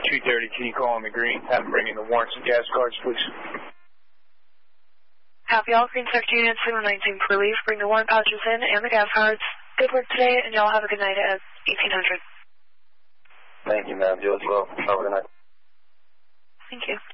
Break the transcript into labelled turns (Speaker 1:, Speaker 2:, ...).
Speaker 1: 230, can you call on the green? Have them bring in the warrants and gas cards, please.
Speaker 2: Copy all. Green Sector Unit 719 for relief. Bring the warrant pouches in and the gas cards. Good work today, and y'all have a good night at 1800.
Speaker 3: Thank you, ma'am. You as well. Have a good night.
Speaker 2: Thank you.